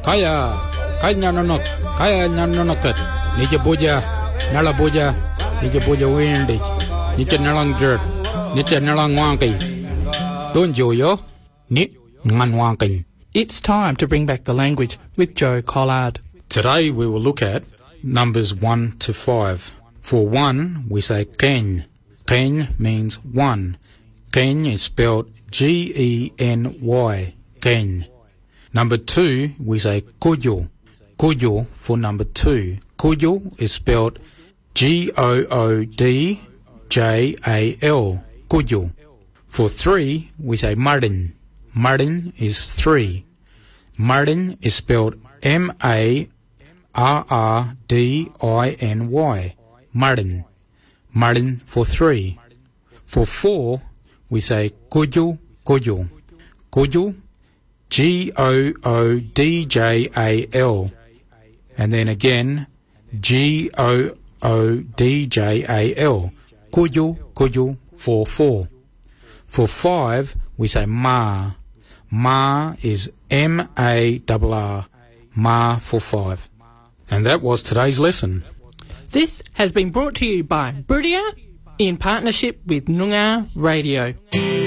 Kaya nyanonok, kaya nyanonokat. Nike boja, nala boja, nike boja windig. Nike nalang dirt, nike nalang wanky. Don't yo, ni ngan wanky. It's time to bring back the language with Joe Collard. Today we will look at numbers 1 to 5. For 1, we say Geny. Geny means 1. Geny is spelled G-E-N-Y. Geny. Number 2, we say Kuyo. Kuyo for number 2. Kuyo is spelled G-O-O-D-J-A-L. Kuyo. For 3, we say Marin. Marin is 3. Marin is spelled M-A-R-R-D-I-N-Y. Marin. Marin for 3. For 4, we say Kuyo, Kuyo. Kuyo, G-O-O-D-J-A-L. And then again, G-O-O-D-J-A-L. Kuyo, Kuyo for 4. For 5, we say Ma. Ma is M-A-R-R. Ma for 5. And that was today's lesson. This has been brought to you by Brudia in partnership with Noongar Radio.